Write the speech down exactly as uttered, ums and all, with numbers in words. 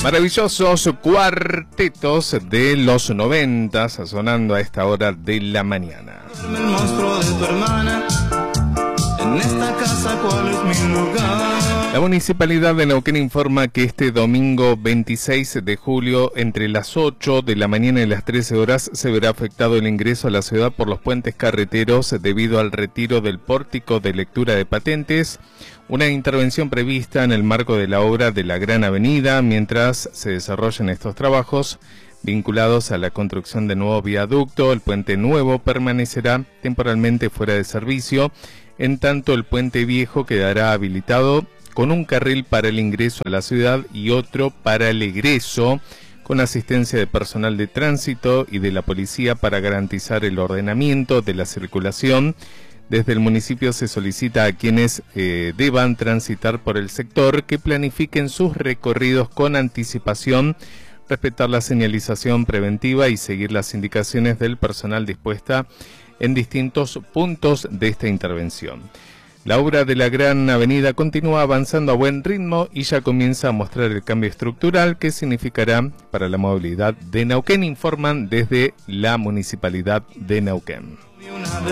Maravillosos cuartetos de los noventas sonando a esta hora de la mañana. El monstruo de tu hermana, en esta casa, ¿cuál es mi lugar? La Municipalidad de Neuquén informa que este domingo veintiséis de julio, entre las ocho de la mañana y las trece horas, se verá afectado el ingreso a la ciudad por los puentes carreteros debido al retiro del pórtico de lectura de patentes, una intervención prevista en el marco de la obra de la Gran Avenida mientras se desarrollan estos trabajos vinculados a la construcción de nuevo viaducto. El puente nuevo permanecerá temporalmente fuera de servicio, en tanto el puente viejo quedará habilitado con un carril para el ingreso a la ciudad y otro para el egreso, con asistencia de personal de tránsito y de la policía para garantizar el ordenamiento de la circulación. Desde el municipio se solicita a quienes eh, deban transitar por el sector que planifiquen sus recorridos con anticipación, respetar la señalización preventiva y seguir las indicaciones del personal dispuesta en distintos puntos de esta intervención. La obra de la Gran Avenida continúa avanzando a buen ritmo y ya comienza a mostrar el cambio estructural que significará para la movilidad de Neuquén, informan desde la Municipalidad de Neuquén.